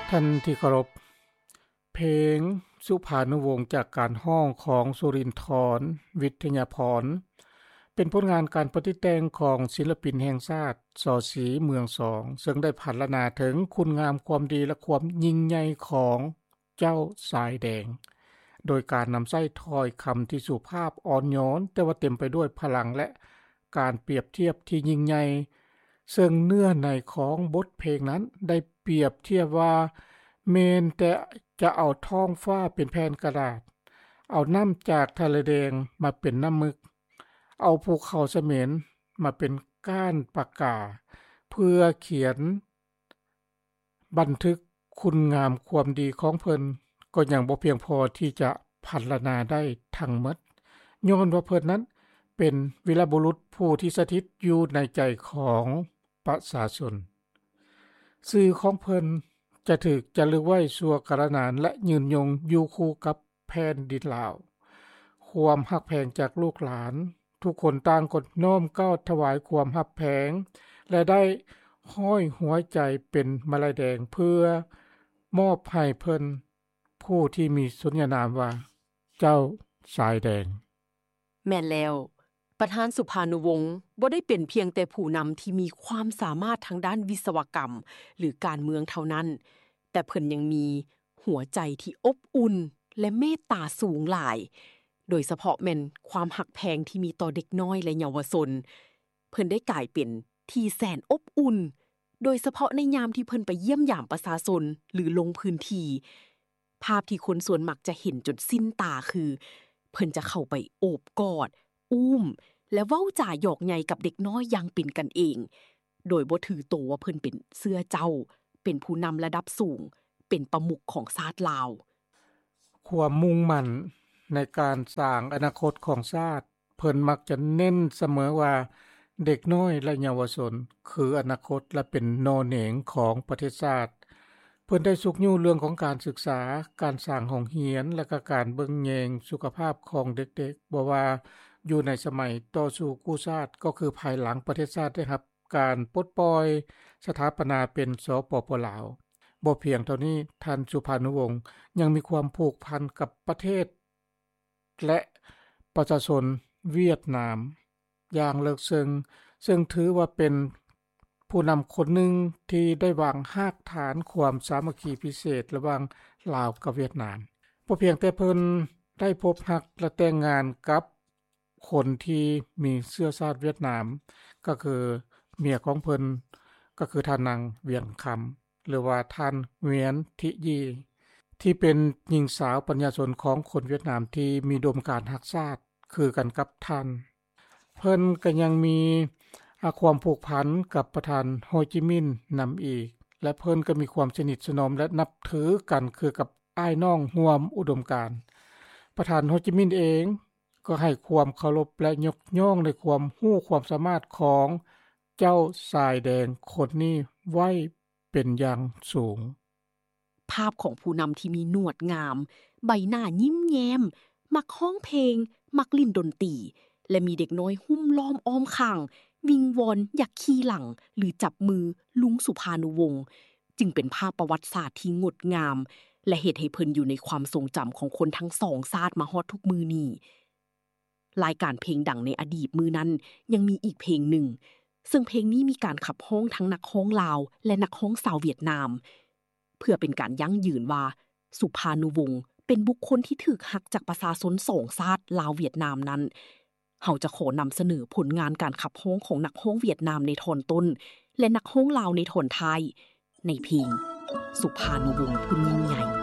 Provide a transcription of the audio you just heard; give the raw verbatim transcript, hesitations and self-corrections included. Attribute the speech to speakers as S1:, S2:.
S1: ท่านที่เคารพเพลงสุภานุวงศ์จากการห้องของสุรินทร์วิทยาพรเป็นผลงานการปฏิแต่งของศิลปินแห่งชาติสอศรีเมืองสองซึ่งได้พรรณนาถึงคุณงามความดีและความยิ่งใหญ่ของเจ้าสายแดงโดยการนำใช้ถ้อยคำที่สุภาพอ่อนโยนแต่ว่าเต็มไปด้วยพลังและการเปรียบเทียบที่ยิ่งใหญ่ซึ่งเนื้อในของบทเพลงนั้นได้เปรียบเทียบว่าเมนแต่จะเอาท้องฟ้าเป็นแผ่นกระดาษเอาน้ำจากทะเลแดงมาเป็นน้ำมึกเอาภูเขาเสม็นมาเป็นก้านปากกาเพื่อเขียนบันทึกคุณงามความดีของเพิ่นก็ยังบ่เพียงพอที่จะพรรณนาได้ทั้งหมดย้อนว่าเพิ่นนั้นเป็นวีรบุรุษผู้ที่สถิตอยู่ในใจของประชาชนชื่อของเพิ่นจะถูกจะลึกไว้ชั่วกาลนานและยืนยงอยู่คู่กับแผ่นดินลาวความฮักแพงจากลูกหลานทุกคนต่างกดน้อมเก้าถวายความฮักแพงและได้ห้อยหัวใจเป็นมาลัยแดงเพื่อมอบให้เพิ่นผู้ที่มีสุญญนามว่าเจ้าสายแดง
S2: แม่นแล้วประธานสุภานุวงศ์บ่ได้เป็นเพียงแต่ผู้นำที่มีความสามารถทางด้านวิศวกรรมหรือการเมืองเท่านั้นแต่เพิ่นยังมีหัวใจที่อบอุ่นและเมตตาสูงหลายโดยเฉพาะแม่นความหักแพงที่มีต่อเด็กน้อยและเยาวชนเพิ่นได้กลายเป็นที่แสนอบอุ่นโดยเฉพาะในยามที่เพิ่นไปเยี่ยมยามประชาชนหรือลงพื้นที่ภาพที่คนส่วนมักจะเห็นจนสิ้นตาคือเพิ่นจะเข้าไปโอบกอดอุ้มและเว้าจ่าหยอกใหญ่กับเด็กน้อยอย่างเป็นกันเองโดยบ่ถือโตว่าเพิ่นเป็นเสื้อเจ้าเป็นผู้นำระดับสูงเป็นประมุขของชาติลาว
S1: ความมุ่งมั่นในการสร้างอนาคตของชาติเพิ่นมักจะเน้นเสมอว่าเด็กน้อยและเยาวชนคืออนาคตและเป็นโนเหน่งของประเทศชาติเพิ่นได้สุกยู่เรื่องของการศึกษาการสร้างโรงเรียนและก็การเบิ่งแยงสุขภาพของเด็กๆบ่ว่าอยู่ในสมัยต่อสู้กู้ชาติก็คือภายหลังประเทศชาติได้รับการปลดปล่อยสถาปนาเป็นสปป.ลาวบ่เพียงเท่านี้ท่านสุภานุวงศ์ยังมีความผูกพันกับประเทศและประชาชนเวียดนามอย่างเลิกซึ้งซึ่งถือว่าเป็นผู้นำคนหนึ่งที่ได้วางรากฐานความสามัคคีพิเศษระหว่างลาวกับเวียดนามบ่เพียงแต่เพิ่นได้พบรักและแต่งงานกับคนที่มีเชื้อชาติเวียดนามก็คือเมียของเพิ่นก็คือท่านนางเวียงคำหรือว่าท่านเวียนทิยีที่เป็นหญิงสาวปัญญาชนของคนเวียดนามที่มีอุดมการณ์รักชาติคือกันกับท่านเพิ่นก็ยังมีความผูกพันกับประธานโฮจิมินห์นำอีกและเพิ่นก็มีความสนิทสนมและนับถือกันคือกับอ้ายน้องร่วมอุดมการณ์ประธานโฮจิมินห์เองก็ให้ความเคารพและยกย่องในความรู้ความสามารถของเจ้าสายแดงคนนี้ไว้เป็นอย่างสูง
S2: ภาพของผู้นำที่มีหนวดงามใบหน้ายิ้มแย้มมักร้องเพลงมักลิ่นดนตรีและมีเด็กน้อยหุ้มล้อมอ้อมข้างวิงวอนอยากขี่หลังหรือจับมือลุงสุภานุวงศ์จึงเป็นภาพประวัติศาสตร์ที่งดงามและเฮ็ดให้เพิ่นอยู่ในความทรงจำของคนทั้งสองชาติมาฮอดทุกมื้อนี้รายการเพลงดังในอดีตมื้อนั้นยังมีอีกเพลงหนึ่งซึ่งเพลงนี้มีการขับร้องทั้งนักร้องลาวและนักร้องชาวเวียดนามเพื่อเป็นการยั่งยืนว่าสุภานุวงศ์เป็นบุคคลที่ถูกฮักจากประชาชนสองชาติลาวเวียดนามนั้นเฮาจะขอนำเสนอผลงานการขับร้องของนักร้องเวียดนามในท่อนต้นและนักร้องลาวในท่อนท้ายในเพลงสุภานุวงศ์ผู้ยิ่งใหญ่